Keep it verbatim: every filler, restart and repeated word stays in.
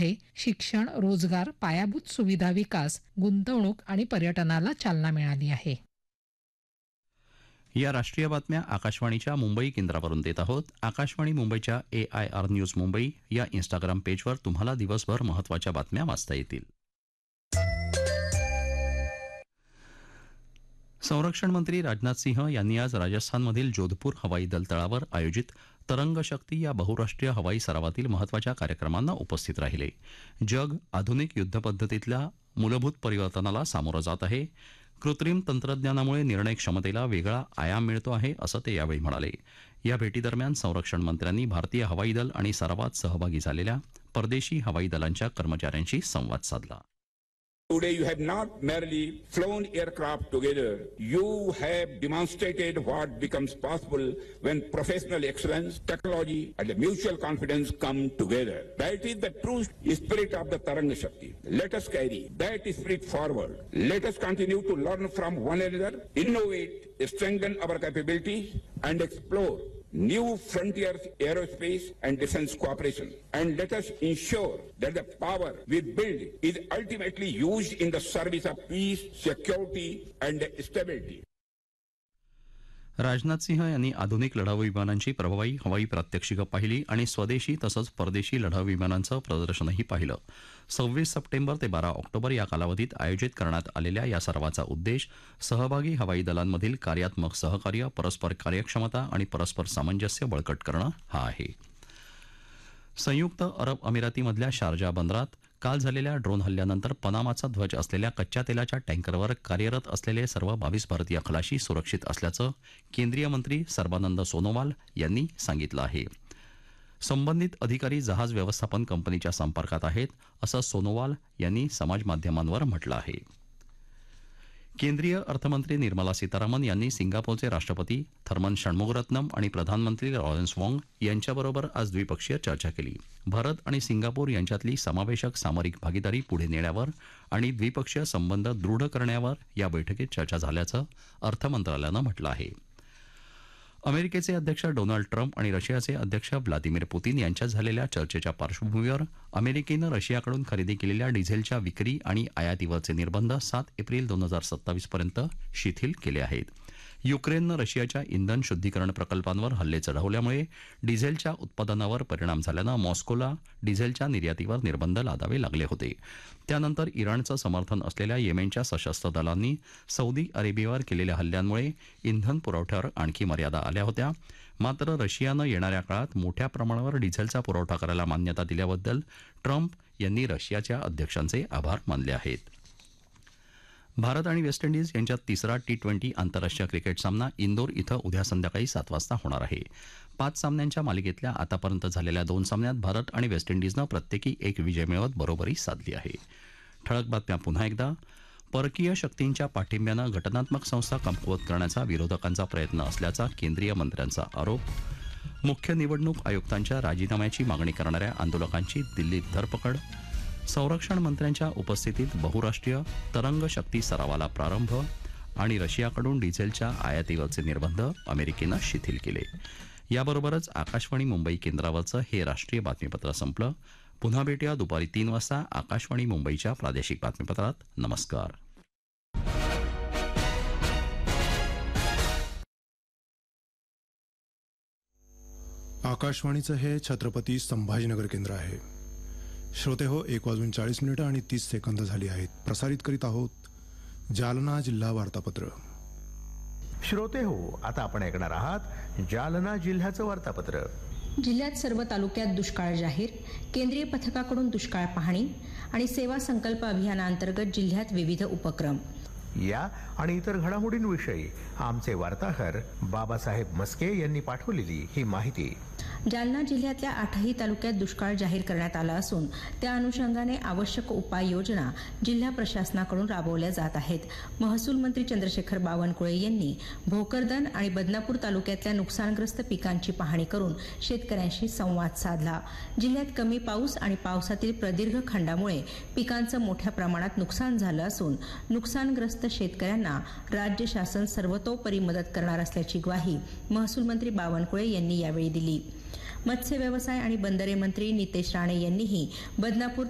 यामध्ये शिक्षण, रोजगार, पायाभूत सुविधा विकास, गुंतवणूक आणि पर्यटनाला चालना मिळाली आहे. या राष्ट्रीय बातम्या आकाशवाणीच्या मुंबई केंद्रावरून देत आहोत. आकाशवाणी मुंबईच्या ए आय आर न्यूज मुंबई या इन्स्टाग्राम पेजवर तुम्हाला दिवसभर महत्त्वाच्या बातम्या वाचता येतील. संरक्षण मंत्री राजनाथ सिंह यांनी आज राजस्थानमधील जोधपूर हवाई दल तळावर आयोजित तरंग शक्ती या बहुराष्ट्रीय हवाई सरावातील महत्त्वाच्या कार्यक्रमांना उपस्थित राहिले. जग आधुनिक युद्धपद्धतीतल्या मूलभूत परिवर्तनाला सामोरं जात आहे. कृत्रिम तंत्रज्ञानामुळे निर्णय क्षमतेला वेगळा आयाम मिळतो आहे, असं ते यावेळी म्हणाले. या भेटीदरम्यान संरक्षण मंत्र्यांनी भारतीय हवाई दल आणि सरावात सहभागी झालेल्या परदेशी हवाई दलांच्या कर्मचाऱ्यांशी संवाद साधला. Today you have not merely flown aircraft together, you have demonstrated what becomes possible when professional excellence, technology and mutual confidence come together. That is the true spirit of the Tarang Shakti. Let us carry that spirit forward. Let us continue to learn from one another, innovate, strengthen our capabilities and explore new frontiers, aerospace and defense cooperation. And let us ensure that the power we build is ultimately used in the service of peace, security and stability. Rajnath Singh यांनी आधुनिक लढाऊ विमानांची प्रभावी हवाई प्रात्यक्षिकं पाहिली आणि स्वदेशी तसंच परदेशी लढाऊ विमानांचं प्रदर्शनही पाहिलं. सव्वीस सप्टेंबर ते बारा ऑक्टोबर या कालावधीत आयोजित करण्यात आलेल्या या सर्वाचा उद्देश सहभागी हवाई दलांमधील कार्यात्मक सहकार्य, परस्पर कार्यक्षमता आणि परस्पर सामंजस्य बळकट करणं हा आहे. संयुक्त अरब अमिरातीमधल्या शारजा बंदरात काल झालेल्या ड्रोन हल्ल्यानंतर पनामाचा ध्वज असलेल्या कच्च्या तेलाच्या टँकरवर कार्यरत असलेले सर्व बावीस भारतीय खलाशी सुरक्षित असल्याचं केंद्रीय मंत्री सर्बानंद सोनोवाल यांनी सांगितलं आहे. संबंधित अधिकारी जहाज व्यवस्थापन कंपनीच्या संपर्कात आहेत, असं सोनोवाल यांनी समाजमाध्यमांवर म्हटलं आहे. केंद्रीय अर्थमंत्री निर्मला सीतारामन यांनी सिंगापूरचे राष्ट्रपती थर्मन षण्मुगरत्नम आणि प्रधानमंत्री लॉरेन्स वॉंग यांच्याबरोबर आज द्विपक्षीय चर्चा केली. भारत आणि सिंगापूर यांच्यातली समावेशक सामरिक भागीदारी पुढे नेण्यावर आणि द्विपक्षीय संबंध दृढ करण्यावर या बैठकीत चर्चा झाल्याचं अर्थमंत्रालयानं म्हटलं आहे. अमेरिकेचे अध्यक्ष डोनाल्ड ट्रम्प आणि रशियाचे अध्यक्ष व्लादिमीर पुतीन यांच्यात झालेल्या चर्चेच्या पार्श्वभूमीवर अमेरिकेनं रशियाकडून खरेदी केलेल्या डिझेलच्या विक्री आणि आयातीवरचे निर्बंध सात एप्रिल दोन हजार सत्तावीस पर्यंत शिथिल केले आहेत. युक्रेननं रशियाच्या इंधन शुद्धीकरण प्रकल्पांवर हल्ले चढवल्यामुळे डिझेलच्या उत्पादनावर परिणाम झाल्यानं मॉस्कोला डिझेलच्या निर्यातीवर निर्बंध लादावे लागले होते. त्यानंतर इराणचं समर्थन असलेल्या येमेनच्या सशस्त्र दलांनी सौदी अरेबियावर केलेल्या हल्ल्यांमुळे इंधन पुरवठ्यावर आणखी मर्यादा आल्या होत्या. मात्र रशियानं येणाऱ्या काळात मोठ्या प्रमाणावर डिझेलचा पुरवठा करायला मान्यता दिल्याबद्दल ट्रम्प यांनी रशियाच्या अध्यक्षांचे आभार मानले आहेत. भारत आणि वेस्ट इंडिज यांच्यात तिसरा टी ट्वेंटी आंतरराष्ट्रीय क्रिकेट सामना इंदोर इथं उद्या संध्याकाळी सात वाजता होणार आहे. पाच सामन्यांच्या मालिकेतल्या आतापर्यंत झालेल्या दोन सामन्यात भारत आणि वेस्ट इंडिजनं प्रत्येकी एक विजय मिळवत बरोबरी साधली आहे. ठळक बातम्या पुन्हा एकदा. परकीय शक्तींच्या पाठिंब्यानं घटनात्मक संस्था कमकुवत करण्याचा विरोधकांचा प्रयत्न असल्याचा केंद्रीय मंत्र्यांचा आरोप. मुख्य निवडणूक आयुक्तांच्या राजीनाम्याची मागणी करणाऱ्या आंदोलकांची दिल्लीत धरपकड. संरक्षण मंत्र्यांच्या उपस्थितीत बहुराष्ट्रीय तरंग शक्ती सरावाला प्रारंभ आणि रशियाकडून डिझेलच्या आयातीवरचे निर्बंध अमेरिकेनं शिथिल केले. याबरोबरच आकाशवाणी मुंबई केंद्रावरचं हे राष्ट्रीय बातमीपत्र संपलं. पुन्हा भेटूया दुपारी तीन वाजता आकाशवाणी मुंबईच्या प्रादेशिक बातमीपत्रात. नमस्कार. आकाशवाणीचं हे छत्रपती संभाजीनगर केंद्र आहे. श्रोते हो, एक वाजून चाळीस मिनिटं आणि तीस सेकंद झाली आहेत. प्रसारित करीत आहोत जालना जिल्हा वार्तापत्र. श्रोते हो, आता आपण ऐकणार आहात जालना जिल्ह्याचं वार्तापत्र. जिल्ह्यात सर्व तालुक्यात दुष्काळ जाहीर. केंद्रीय पथकाकडून दुष्काळ पाहणी आणि सेवा संकल्प अभियानांतर्गत जिल्ह्यात विविध उपक्रम. या आणि इतर घडामोडींविषयी आमचे वार्ताहर बाबासाहेब मस्के यांनी पाठवलेली ही माहिती. जालना जिल्ह्यातल्या आठही तालुक्यात दुष्काळ जाहीर करण्यात आला असून त्या अनुषंगाने आवश्यक उपाययोजना जिल्हा प्रशासनाकडून राबवल्या जात आहेत. महसूल मंत्री चंद्रशेखर बावनकुळे यांनी भोकरदन आणि बदनापूर तालुक्यातल्या नुकसानग्रस्त पिकांची पाहणी करून शेतकऱ्यांशी संवाद साधला. जिल्ह्यात कमी पाऊस आणि पावसातील प्रदीर्घ खंडामुळे पिकांचं मोठ्या प्रमाणात नुकसान झालं असून नुकसानग्रस्त शेतकऱ्यांना राज्य शासन सर्वतोपरी मदत करणार असल्याची ग्वाही महसूल मंत्री बावनकुळे यांनी यावेळी दिली. मत्स्य व्यवसाय आणि बंदरे मंत्री नितेश राणे यांनीही बदनापूर